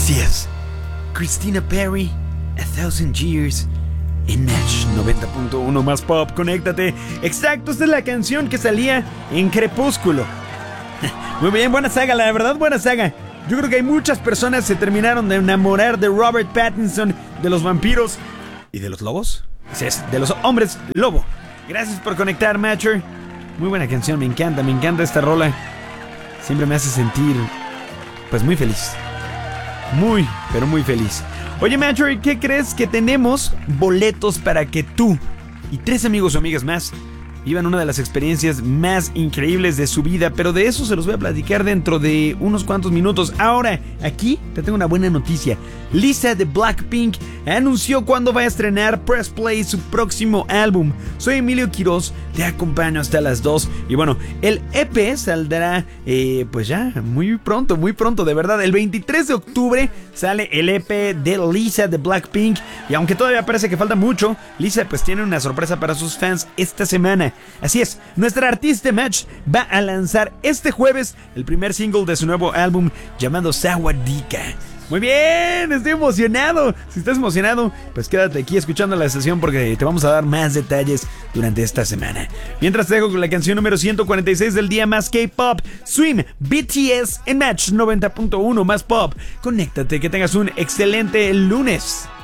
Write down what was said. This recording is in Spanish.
Así es, Christina Perri, A Thousand Years en Match 90.1 más pop. Conéctate. Exacto, esta es la canción que salía en Crepúsculo. Muy bien, buena saga, la verdad, buena saga. Yo creo que hay muchas personas que se terminaron de enamorar de Robert Pattinson, de los vampiros y de los lobos. Sí, de los hombres lobo. Gracias por conectar, Matcher. Muy buena canción, me encanta esta rola. Siempre me hace sentir, pues, muy feliz. Muy, pero muy feliz. Oye, Matcher, ¿qué crees? Que tenemos boletos para que tú y 3 amigos o amigas más vivan una de las experiencias más increíbles de su vida, pero de eso se los voy a platicar dentro de unos cuantos minutos. Ahora, aquí te tengo una buena noticia. Lisa de Blackpink anunció cuándo va a estrenar Press Play, su próximo álbum. Soy Emilio Quiroz, te acompaño hasta las 2. Y bueno, el EP saldrá pues ya muy pronto, de verdad. El 23 de octubre sale el EP de Lisa de Blackpink. Y aunque todavía parece que falta mucho, Lisa pues tiene una sorpresa para sus fans esta semana. Así es, nuestra artista Match va a lanzar este jueves el primer single de su nuevo álbum llamado Sawadika. Muy bien, estoy emocionado. Si estás emocionado, pues quédate aquí escuchando la estación porque te vamos a dar más detalles durante esta semana. Mientras te dejo con la canción número 146 del día más K-pop, Swim, BTS en Match 90.1 más pop. Conéctate, que tengas un excelente lunes.